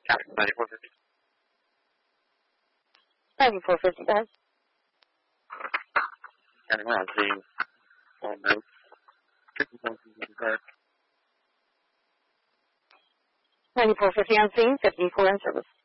Captain 9450. 9450, guys. County, we're on scene. On note. 9450 on scene, 54 in service.